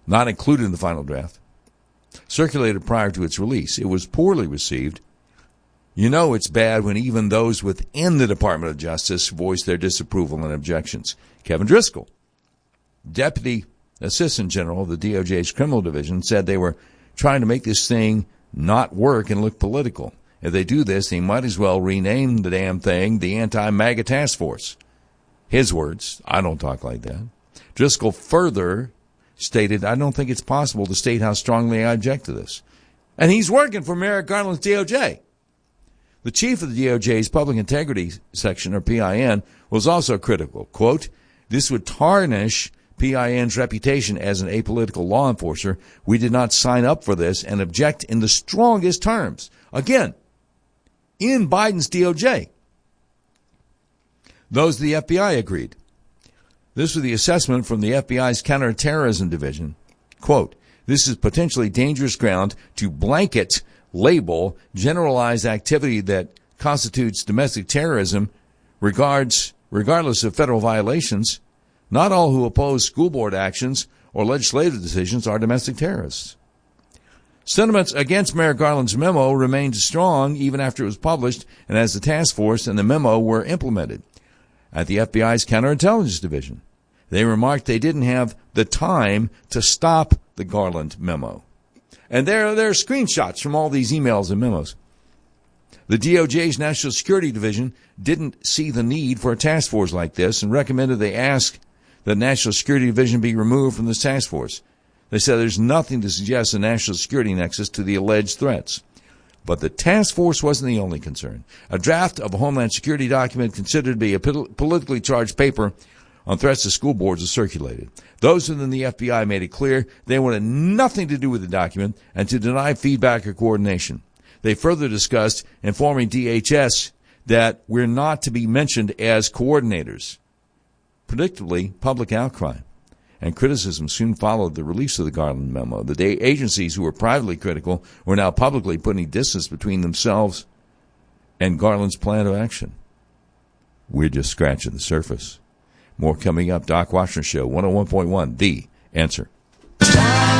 not included in the final draft, circulated prior to its release. It was poorly received. You know it's bad when even those within the Department of Justice voice their disapproval and objections. Kevin Driscoll, Deputy Assistant General of the DOJ's Criminal Division, said they were trying to make this thing not work and look political. If they do this, they might as well rename the damn thing the Anti-MAGA Task Force. His words, I don't talk like that. Driscoll further stated, I don't think it's possible to state how strongly I object to this. And he's working for Merrick Garland's DOJ. The chief of the DOJ's Public Integrity Section, or PIN, was also critical. Quote, this would tarnish PIN's reputation as an apolitical law enforcer. We did not sign up for this and object in the strongest terms. Again, in Biden's DOJ. Those of the FBI agreed. This was the assessment from the FBI's Counterterrorism Division. Quote, this is potentially dangerous ground to blanket label generalized activity that constitutes domestic terrorism regardless of federal violations. Not all who oppose school board actions or legislative decisions are domestic terrorists. Sentiments against Merrick Garland's memo remained strong even after it was published and as the task force and the memo were implemented. At the FBI's Counterintelligence Division, they remarked they didn't have the time to stop the Garland memo. And there are screenshots from all these emails and memos. The DOJ's National Security Division didn't see the need for a task force like this and recommended they ask the National Security Division be removed from this task force. They said there's nothing to suggest a national security nexus to the alleged threats. But the task force wasn't the only concern. A draft of a Homeland Security document considered to be a politically charged paper on threats to school boards was circulated. Those within the FBI made it clear they wanted nothing to do with the document and to deny feedback or coordination. They further discussed informing DHS that we're not to be mentioned as coordinators. Predictably, public outcry and criticism soon followed the release of the Garland memo. The agencies who were privately critical were now publicly putting distance between themselves and Garland's plan of action. We're just scratching the surface. More coming up. Doc Washington Show, 101.1, The Answer.